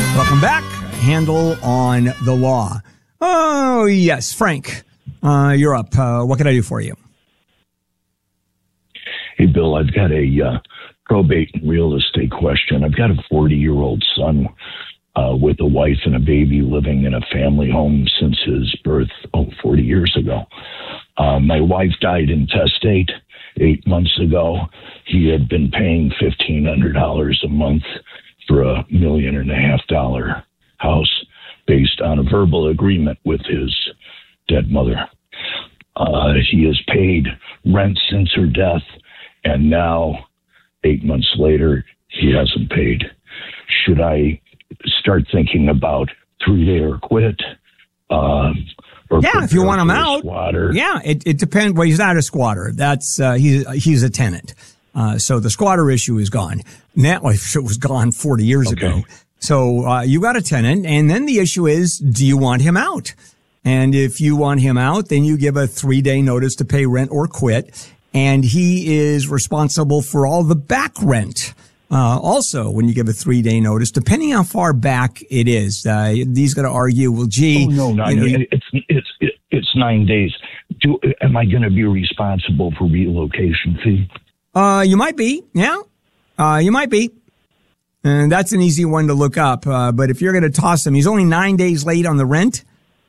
Welcome back. Handle on the law. Oh, yes. Frank, you're up. What can I do for you? Hey, Bill, I've got a probate and real estate question. I've got a 40-year-old son with a wife and a baby living in a family home since his birth 40 years ago. My wife died intestate 8 months ago. He had been paying $1,500 a month for $1.5 million house based on a verbal agreement with his dead mother. He has paid rent since her death, and now 8 months later, he hasn't paid. Should I start thinking about 3-day or quit? If you want him out. Squatter? Yeah, it depends. Well, he's not a squatter. That's he's a tenant. So the squatter issue is gone. Now it was gone 40 years ago. So you got a tenant, and then the issue is, do you want him out? And if you want him out, then you give a 3-day notice to pay rent or quit, and he is responsible for all the back rent. Also, when you give a 3-day notice, depending how far back it is, he's going to argue, well, gee, it's 9 days. Am I going to be responsible for relocation fee? You might be. Yeah. You might be. And that's an easy one to look up. But if you're going to toss him, he's only 9 days late on the rent.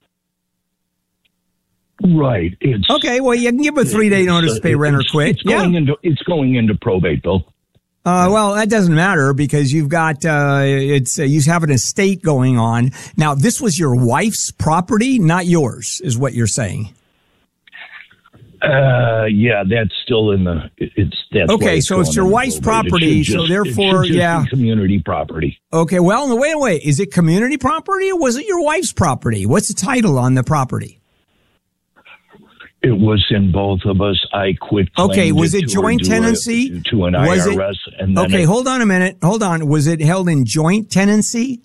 Right. Okay. Well, you can give a 3-day notice to pay rent or quit. It's going into probate, Bill. Well, that doesn't matter because you've got, you have an estate going on. Now, this was your wife's property, not yours, is what you're saying. Yeah, that's still in that's okay. So it's your wife's property. So therefore, community property. Okay. Well, no, wait. Is it community property or was it your wife's property? What's the title on the property? It was in both of us. I quit. Okay. Was it joint tenancy? To an IRS. And then okay. Hold on a minute. Hold on. Was it held in joint tenancy?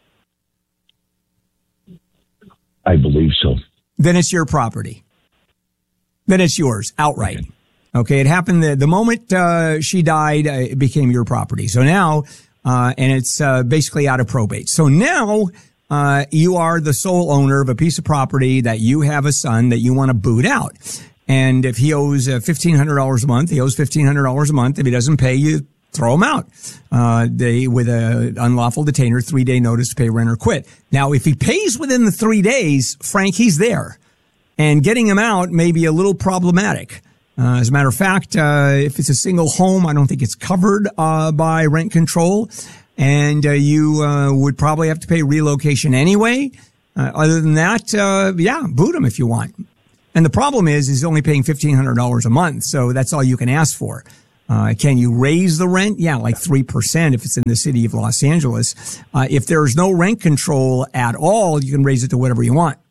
I believe so. Then it's your property. Then it's yours outright. Okay. It happened the moment she died, it became your property. So now, and it's basically out of probate. So now, you are the sole owner of a piece of property that you have a son that you want to boot out. And if he owes $1,500 a month, he owes $1,500 a month. If he doesn't pay, you throw him out. With a unlawful detainer, 3-day notice to pay rent or quit. Now, if he pays within the 3 days, Frank, he's there. And getting him out may be a little problematic. As a matter of fact, if it's a single home, I don't think it's covered by rent control. And you would probably have to pay relocation anyway. Other than that, boot him if you want. And the problem is he's only paying $1,500 a month, so that's all you can ask for. Can you raise the rent? Yeah, like 3% if it's in the city of Los Angeles. If there's no rent control at all, you can raise it to whatever you want.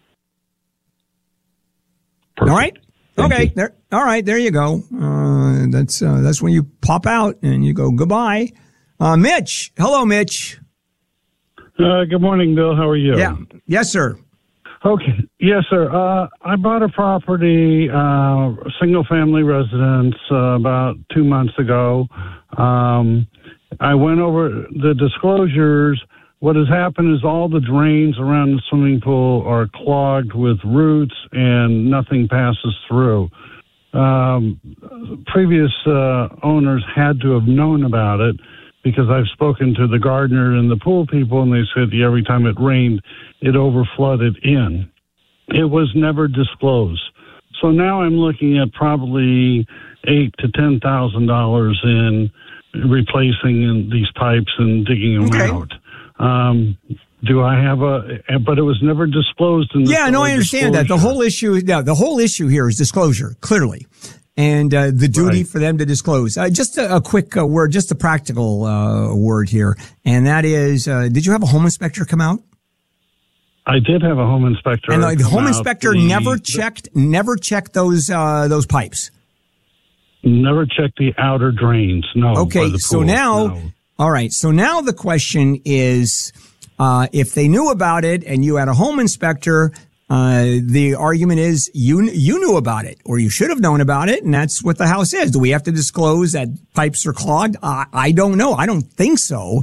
Perfect. All right. Okay. There. All right. There you go. That's when you pop out and you go goodbye. Mitch. Hello, Mitch. Good morning, Bill. How are you? Yeah. Yes, sir. Okay. Yes, sir. I bought a property, single-family residence, about 2 months ago. I went over the disclosures. What has happened is all the drains around the swimming pool are clogged with roots and nothing passes through. Previous owners had to have known about it because I've spoken to the gardener and the pool people, and they said every time it rained, it overflooded in. It was never disclosed. So now I'm looking at probably $8,000 to $10,000 in replacing these pipes and digging them out. Do I have but it was never disclosed in the I understand that. The whole issue here is disclosure, clearly. And the duty for them to disclose. Just a quick word, just a practical word here. And that is, did you have a home inspector come out? I did have a home inspector. And the home inspector never checked those pipes? Never checked the outer drains, no. Okay, so now... No. All right. So now the question is, if they knew about it and you had a home inspector, the argument is you knew about it or you should have known about it. And that's what the house is. Do we have to disclose that pipes are clogged? I don't know. I don't think so.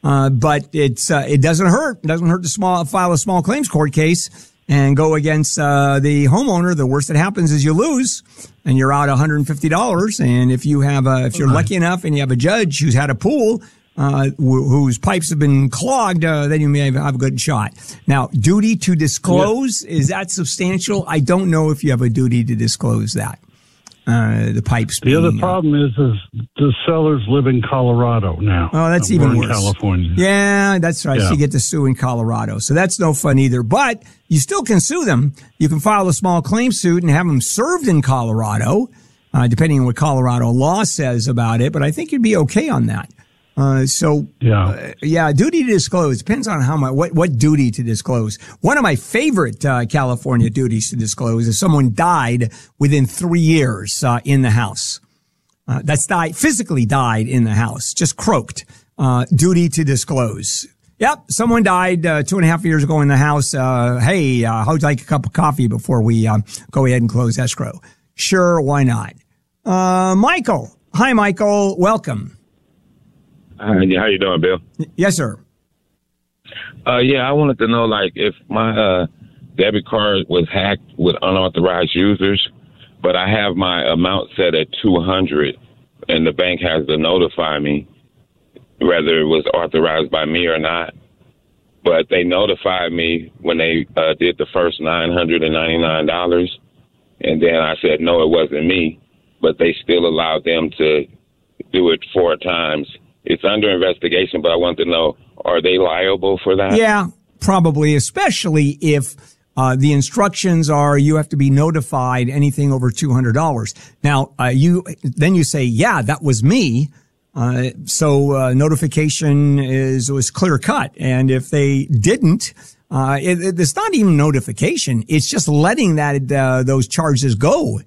But it doesn't hurt. It doesn't hurt to file a small claims court case and go against the homeowner. The worst that happens is you lose, and you're out $150. And if you're lucky enough and you have a judge who's had a pool whose pipes have been clogged, then you may have a good shot. Now, duty to disclose, is that substantial? I don't know if you have a duty to disclose that. The pipes. The other problem is the sellers live in Colorado now. Oh, that's even worse. California. Yeah, that's right. Yeah. So you get to sue in Colorado. So that's no fun either. But you still can sue them. You can file a small claim suit and have them served in Colorado, depending on what Colorado law says about it. But I think you'd be okay on that. Duty to disclose depends on how much, what duty to disclose. One of my favorite California duties to disclose is someone died within 3 years in the house. Physically died in the house, just croaked. Duty to disclose. Yep, someone died 2.5 years ago in the house. Hey, how would you like a cup of coffee before we go ahead and close escrow? Sure, why not? Michael. Hi, Michael. Welcome. How you doing, Bill? Yes, sir. I wanted to know, if my debit card was hacked with unauthorized users, but I have my amount set at $200, and the bank has to notify me whether it was authorized by me or not. But they notified me when they did the first $999, and then I said, no, it wasn't me, but they still allowed them to do it 4 times. It's under investigation, but I want to know, are they liable for that? Yeah, probably, especially if the instructions are you have to be notified anything over $200. Now, you say, yeah, that was me. So notification was clear cut. And if they didn't, it's not even notification. It's just letting those charges go.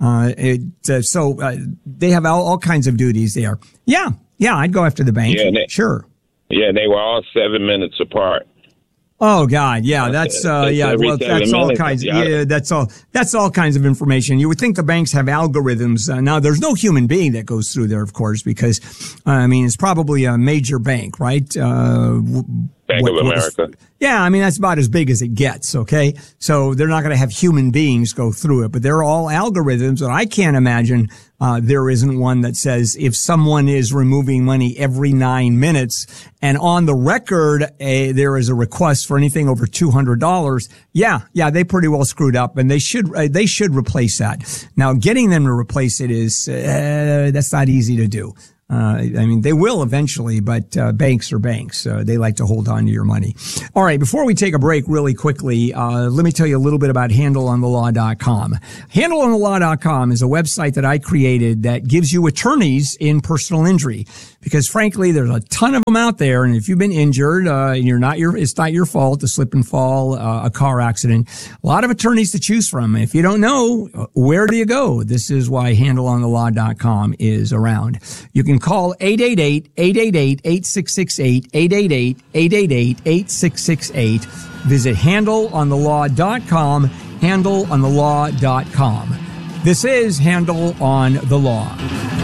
They have all kinds of duties there. Yeah, I'd go after the bank. Sure. Yeah, they were all 7 minutes apart. Oh God, yeah, that's all kinds. That's all kinds of information. You would think the banks have algorithms. Now, there's no human being that goes through there, of course, because it's probably a major bank, right? Bank of America. That's about as big as it gets, okay? So they're not going to have human beings go through it, but they're all algorithms, and I can't imagine there isn't one that says if someone is removing money every 9 minutes and on the record there is a request for anything over $200, they pretty well screwed up, and they should replace that. Now, getting them to replace it is that's not easy to do. They will eventually, but banks are banks. They like to hold on to your money. All right, before we take a break really quickly, let me tell you a little bit about HandleOnTheLaw.com. HandleOnTheLaw.com is a website that I created that gives you attorneys in personal injury. Because frankly, there's a ton of them out there, and if you've been injured, it's not your fault, a slip and fall, a car accident, a lot of attorneys to choose from. If you don't know, where do you go? This is why HandleOnTheLaw.com is around. You can call 888-888-8668, 888-888-8668. Visit HandleOnTheLaw.com, HandleOnTheLaw.com. This is Handle on the Law.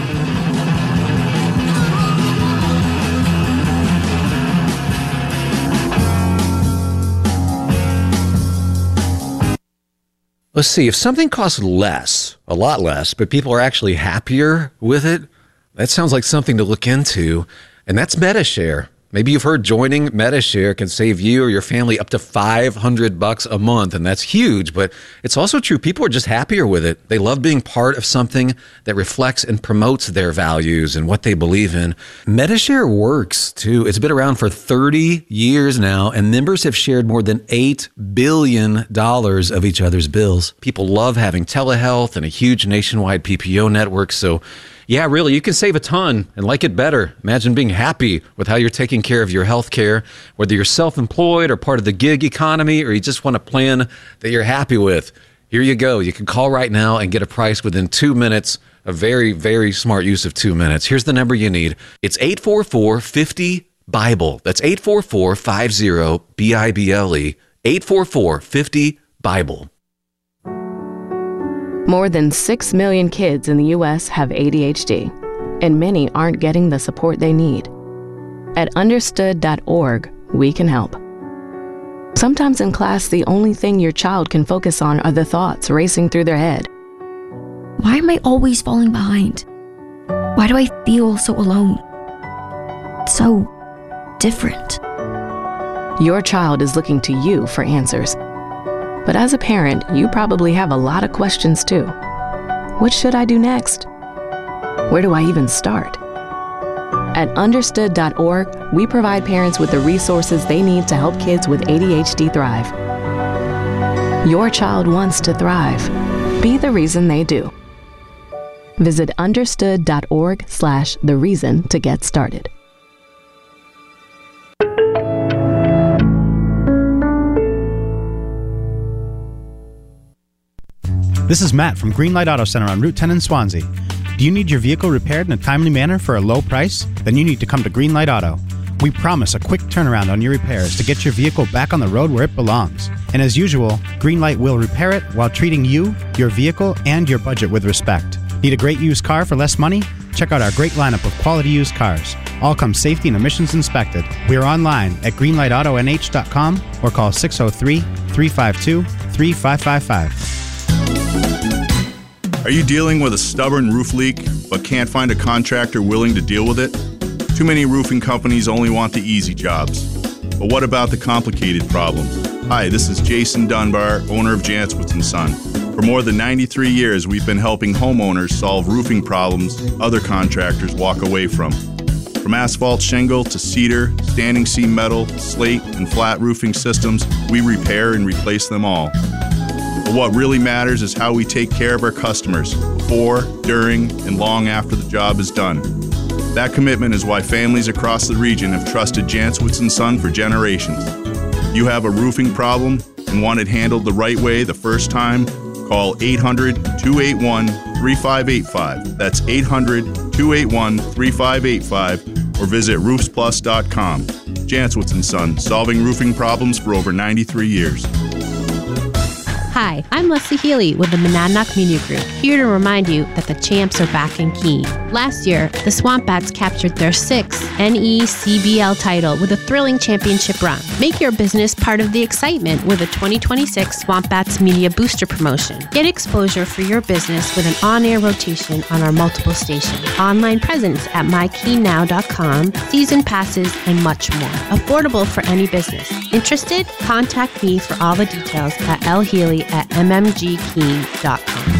Let's see, if something costs less, a lot less, but people are actually happier with it, that sounds like something to look into, and that's Medi-Share. Maybe you've heard joining Medi-Share can save you or your family up to $500 a month, and that's huge, but it's also true. People are just happier with it. They love being part of something that reflects and promotes their values and what they believe in. Medi-Share works, too. It's been around for 30 years now, and members have shared more than $8 billion of each other's bills. People love having telehealth and a huge nationwide PPO network, so yeah, really, you can save a ton and like it better. Imagine being happy with how you're taking care of your health care, whether you're self-employed or part of the gig economy, or you just want a plan that you're happy with. Here you go. You can call right now and get a price within 2 minutes. A very, very smart use of 2 minutes. Here's the number you need. It's 844-50-BIBLE. That's 844-50-BIBLE. 844-50-BIBLE. More than 6 million kids in the U.S. have ADHD, and many aren't getting the support they need. At understood.org, we can help. Sometimes in class, the only thing your child can focus on are the thoughts racing through their head. Why am I always falling behind? Why do I feel so alone? So different. Your child is looking to you for answers. But as a parent, you probably have a lot of questions too. What should I do next? Where do I even start? At understood.org, we provide parents with the resources they need to help kids with ADHD thrive. Your child wants to thrive. Be the reason they do. Visit understood.org/thereason to get started. This is Matt from Greenlight Auto Center on Route 10 in Swansea. Do you need your vehicle repaired in a timely manner for a low price? Then you need to come to Greenlight Auto. We promise a quick turnaround on your repairs to get your vehicle back on the road where it belongs. And as usual, Greenlight will repair it while treating you, your vehicle, and your budget with respect. Need a great used car for less money? Check out our great lineup of quality used cars. All come safety and emissions inspected. We are online at greenlightautonh.com or call 603-352-3555. Are you dealing with a stubborn roof leak but can't find a contractor willing to deal with it? Too many roofing companies only want the easy jobs. But what about the complicated problems? Hi, this is Jason Dunbar, owner of Jantzwitz & Son. For more than 93 years, we've been helping homeowners solve roofing problems other contractors walk away from. From asphalt shingle to cedar, standing seam metal, slate, and flat roofing systems, we repair and replace them all. But what really matters is how we take care of our customers before, during, and long after the job is done. That commitment is why families across the region have trusted Jantzwitz & Son for generations. You have a roofing problem and want it handled the right way the first time? Call 800-281-3585. That's 800-281-3585 or visit roofsplus.com. Jantzwitz & Son, solving roofing problems for over 93 years. Hi, I'm Leslie Healy with the Monadnock Media Group, here to remind you that the champs are back in Keene. Last year, the Swamp Bats captured their 6th NECBL title with a thrilling championship run. Make your business part of the excitement with a 2026 Swamp Bats Media Booster promotion. Get exposure for your business with an on-air rotation on our multiple stations, online presence at mykeennow.com, season passes, and much more. Affordable for any business. Interested? Contact me for all the details at lhealy@mmgkeene.com.